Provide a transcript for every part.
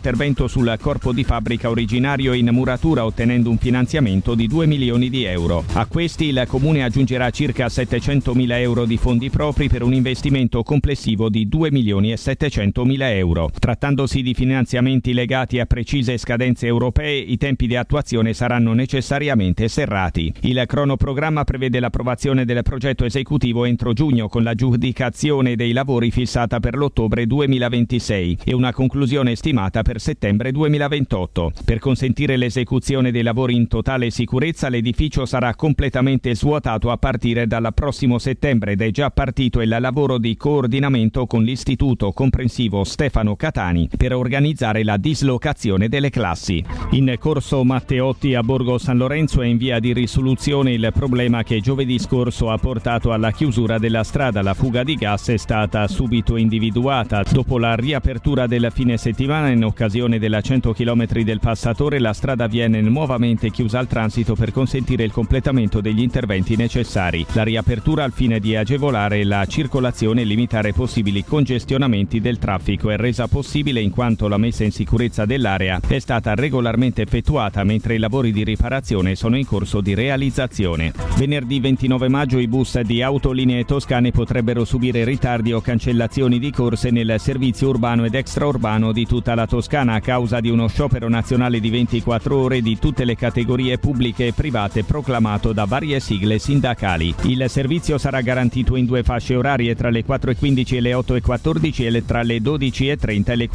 l'intervento sul corpo di fabbrica originario in muratura, ottenendo un finanziamento di 2 milioni di euro. A questi il Comune aggiungerà circa 700.000 euro di fondi propri per un investimento complessivo di 2 milioni e 700.000 euro. Trattandosi di finanziamenti legati a precise scadenze europee, i tempi di attuazione saranno necessariamente serrati. Il cronoprogramma prevede l'approvazione del progetto esecutivo entro giugno, con l'aggiudicazione dei lavori fissata per l'ottobre 2026 e una conclusione stimata per settembre 2028. Per consentire l'esecuzione dei lavori in totale sicurezza, l'edificio sarà completamente svuotato a partire dal prossimo settembre ed è già partito il lavoro di coordinamento con l'Istituto Comprensivo Stefano Catani per organizzare la dislocazione delle classi. In corso Matteotti a Borgo San Lorenzo è in via di risoluzione il problema che giovedì scorso ha portato alla chiusura della strada. La fuga di gas è stata subito individuata. Dopo la riapertura del fine settimana, in occasione della 100 km del passatore, la strada viene nuovamente chiusa al transito per consentire il completamento degli interventi necessari. La riapertura, al fine di agevolare la circolazione e limitare possibili congestionamenti del traffico, è resa possibile in quanto la messa in sicurezza dell'area è stata regolarmente effettuata, mentre i lavori di riparazione sono in corso di realizzazione. Venerdì 29 maggio i bus di Autolinee Toscane potrebbero subire ritardi o cancellazioni di corse nel servizio urbano ed extraurbano di tutta la Toscana a causa di uno sciopero nazionale di 24 ore di tutte le categorie pubbliche e private proclamato da varie sigle sindacali. Il servizio sarà garantito in due fasce orarie, tra le 4:15 e le 8:14 e tra le 12:30 e le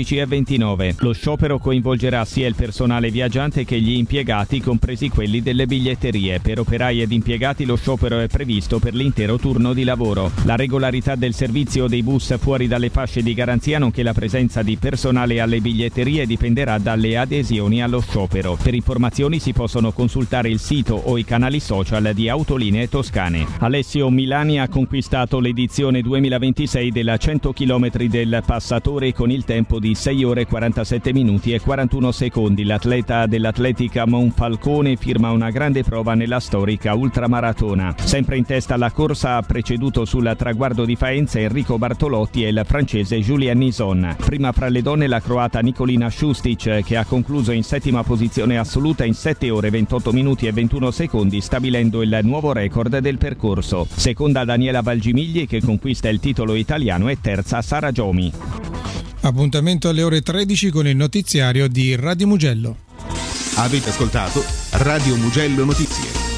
14:29. Lo sciopero coinvolgerà sia il personale viaggiante che gli impiegati, compresi quelli delle biglietterie. Per operai ed impiegati lo sciopero è previsto per l'intero turno di lavoro. La regolarità del servizio dei bus fuori dalle fasce di garanzia, nonché la presenza di personale alle biglietterie, dipenderà dalle adesioni allo sciopero. Per informazioni si possono consultare il sito o i canali social di Autolinee Toscane. Alessio Milani ha conquistato l'edizione 2026 della 100 km del passatore con il tempo di 6 ore 47 minuti e 41 secondi. L'atleta dell'Atletica Monfalcone firma una grande prova nella storica ultramaratona. Sempre in testa alla corsa, ha preceduto sul traguardo di Faenza Enrico Bartolotti e il francese Julien Nison. Prima fra le donne la croata Nikolina Šustic, che ha concluso in settima posizione assoluta in 7 ore 28 minuti e 21 secondi, stabilendo il nuovo record del percorso. Seconda Daniela Valgimigli, che conquista il titolo italiano, e terza Sara Giomi. Appuntamento alle ore 13 con il notiziario di Radio Mugello. Avete ascoltato Radio Mugello Notizie.